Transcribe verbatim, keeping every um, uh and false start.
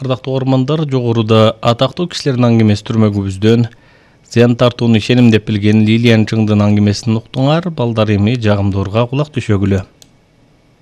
ардактуу ормандар, жогоруда атактуу кишилердин аңгемеси түрмөгүбүздөн зыян тартууну ишенимдеп билген Лилиан Чыңдын аңгемесин уктуңар. Балдар эми жагымдуу урга кулак түшөгүлө.